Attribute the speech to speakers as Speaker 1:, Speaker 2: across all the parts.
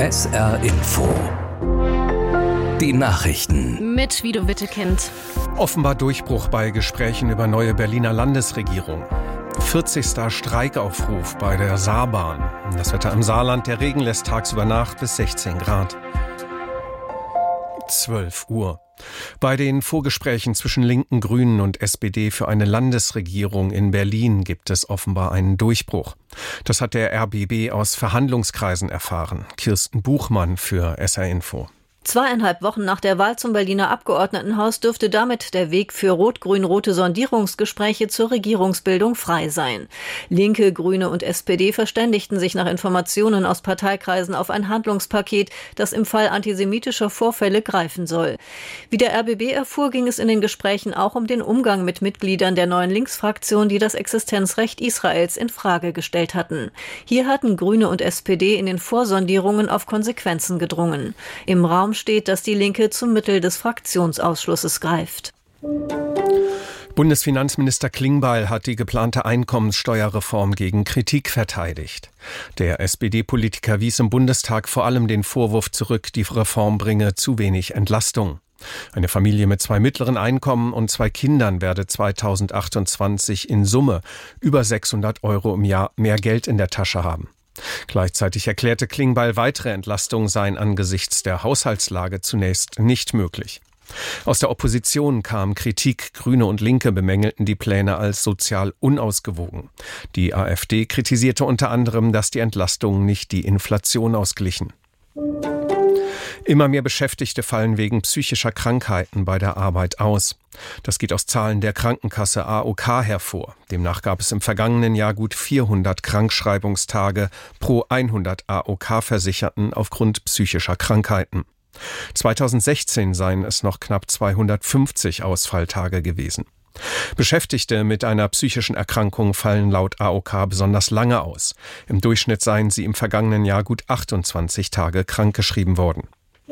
Speaker 1: SR Info. Die Nachrichten.
Speaker 2: Mit Guido Wittekind.
Speaker 3: Offenbar Durchbruch bei Gesprächen über neue Berliner Landesregierung. 40. Streikaufruf bei der Saarbahn. Das Wetter im Saarland, der Regen lässt tagsüber nach bis 16 Grad. 12 Uhr. Bei den Vorgesprächen zwischen Linken, Grünen und SPD für eine Landesregierung in Berlin gibt es offenbar einen Durchbruch. Das hat der RBB aus Verhandlungskreisen erfahren. Kirsten Buchmann für SR Info.
Speaker 4: 2,5 Wochen nach der Wahl zum Berliner Abgeordnetenhaus dürfte damit der Weg für rot-grün-rote Sondierungsgespräche zur Regierungsbildung frei sein. Linke, Grüne und SPD verständigten sich nach Informationen aus Parteikreisen auf ein Handlungspaket, das im Fall antisemitischer Vorfälle greifen soll. Wie der RBB erfuhr, ging es in den Gesprächen auch um den Umgang mit Mitgliedern der neuen Linksfraktion, die das Existenzrecht Israels in Frage gestellt hatten. Hier hatten Grüne und SPD in den Vorsondierungen auf Konsequenzen gedrungen. Im Raum steht, dass die Linke zum Mittel des Fraktionsausschusses greift.
Speaker 3: Bundesfinanzminister Klingbeil hat die geplante Einkommenssteuerreform gegen Kritik verteidigt. Der SPD-Politiker wies im Bundestag vor allem den Vorwurf zurück, die Reform bringe zu wenig Entlastung. Eine Familie mit 2 mittleren Einkommen und 2 Kindern werde 2028 in Summe über 600 € im Jahr mehr Geld in der Tasche haben. Gleichzeitig erklärte Klingbeil, weitere Entlastungen seien angesichts der Haushaltslage zunächst nicht möglich. Aus der Opposition kam Kritik. Grüne und Linke bemängelten die Pläne als sozial unausgewogen. Die AfD kritisierte unter anderem, dass die Entlastungen nicht die Inflation ausglichen. Immer mehr Beschäftigte fallen wegen psychischer Krankheiten bei der Arbeit aus. Das geht aus Zahlen der Krankenkasse AOK hervor. Demnach gab es im vergangenen Jahr gut 400 Krankschreibungstage pro 100 AOK-Versicherten aufgrund psychischer Krankheiten. 2016 seien es noch knapp 250 Ausfalltage gewesen. Beschäftigte mit einer psychischen Erkrankung fallen laut AOK besonders lange aus. Im Durchschnitt seien sie im vergangenen Jahr gut 28 Tage krankgeschrieben worden.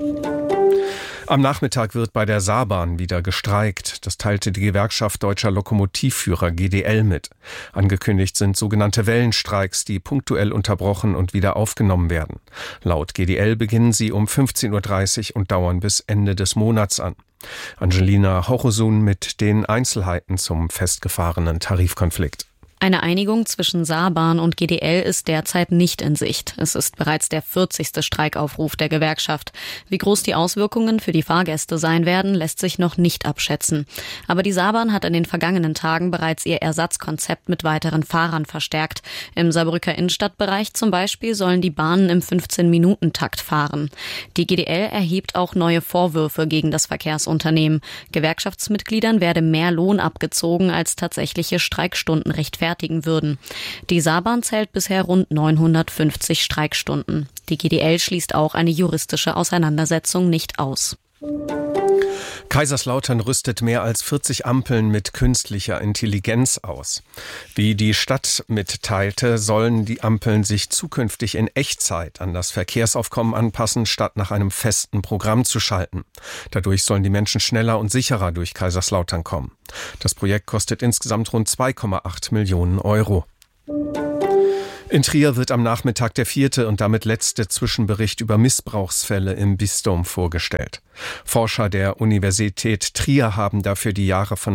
Speaker 3: Am Nachmittag wird bei der Saarbahn wieder gestreikt. Das teilte die Gewerkschaft Deutscher Lokomotivführer GDL mit. Angekündigt sind sogenannte Wellenstreiks, die punktuell unterbrochen und wieder aufgenommen werden. Laut GDL beginnen sie um 15.30 Uhr und dauern bis Ende des Monats an. Angelina Hochosun mit den Einzelheiten zum festgefahrenen Tarifkonflikt.
Speaker 2: Eine Einigung zwischen Saarbahn und GDL ist derzeit nicht in Sicht. Es ist bereits der 40. Streikaufruf der Gewerkschaft. Wie groß die Auswirkungen für die Fahrgäste sein werden, lässt sich noch nicht abschätzen. Aber die Saarbahn hat in den vergangenen Tagen bereits ihr Ersatzkonzept mit weiteren Fahrern verstärkt. Im Saarbrücker Innenstadtbereich zum Beispiel sollen die Bahnen im 15-Minuten-Takt fahren. Die GDL erhebt auch neue Vorwürfe gegen das Verkehrsunternehmen. Gewerkschaftsmitgliedern werde mehr Lohn abgezogen, als tatsächliche Streikstunden rechtfertigen würden. Die Saarbahn zählt bisher rund 950 Streikstunden. Die GDL schließt auch eine juristische Auseinandersetzung nicht aus.
Speaker 3: Kaiserslautern rüstet mehr als 40 Ampeln mit künstlicher Intelligenz aus. Wie die Stadt mitteilte, sollen die Ampeln sich zukünftig in Echtzeit an das Verkehrsaufkommen anpassen, statt nach einem festen Programm zu schalten. Dadurch sollen die Menschen schneller und sicherer durch Kaiserslautern kommen. Das Projekt kostet insgesamt rund 2,8 Millionen €. In Trier wird am Nachmittag der 4. und damit letzte Zwischenbericht über Missbrauchsfälle im Bistum vorgestellt. Forscher der Universität Trier haben dafür die Jahre von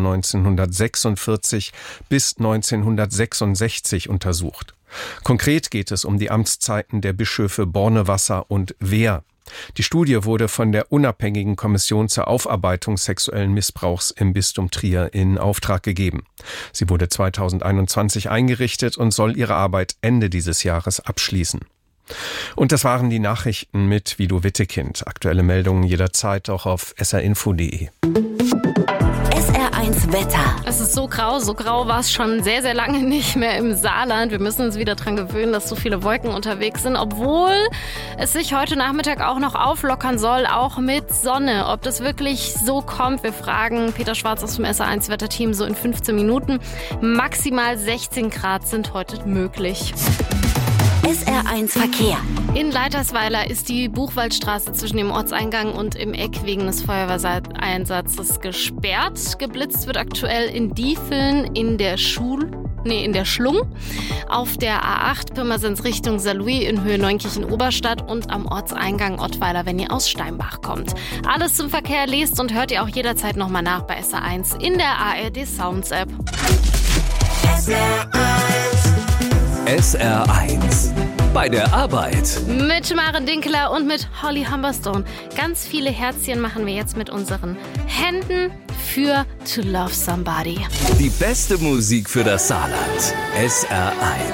Speaker 3: 1946 bis 1966 untersucht. Konkret geht es um die Amtszeiten der Bischöfe Bornewasser und Wehr. Die Studie wurde von der unabhängigen Kommission zur Aufarbeitung sexuellen Missbrauchs im Bistum Trier in Auftrag gegeben. Sie wurde 2021 eingerichtet und soll ihre Arbeit Ende dieses Jahres abschließen. Und das waren die Nachrichten mit Guido Wittekind. Aktuelle Meldungen jederzeit auch auf srinfo.de.
Speaker 5: SR1 Wetter.
Speaker 2: Es ist so grau war es schon sehr, sehr lange nicht mehr im Saarland. Wir müssen uns wieder dran gewöhnen, dass so viele Wolken unterwegs sind, obwohl es sich heute Nachmittag auch noch auflockern soll, auch mit Sonne. Ob das wirklich so kommt, wir fragen Peter Schwarz aus dem SR1 Wetterteam so in 15 Minuten. Maximal 16 Grad sind heute möglich.
Speaker 5: SR1 Verkehr.
Speaker 2: In Leitersweiler ist die Buchwaldstraße zwischen dem Ortseingang und im Eck wegen des Feuerwehreinsatzes gesperrt. Geblitzt wird aktuell in Diefeln in der
Speaker 6: in der Schlung, auf der A8 Pirmasens Richtung Saarlouis in Höhe Neunkirchen-Oberstadt und am Ortseingang Ottweiler, wenn ihr aus Steinbach kommt. Alles zum Verkehr lest und hört ihr auch jederzeit nochmal nach bei SR1 in der ARD Sounds App.
Speaker 1: SR1 bei der Arbeit.
Speaker 6: Mit Maren Dinkler und mit Holly Humberstone. Ganz viele Herzchen machen wir jetzt mit unseren Händen für To Love Somebody.
Speaker 1: Die beste Musik für das Saarland. SR1.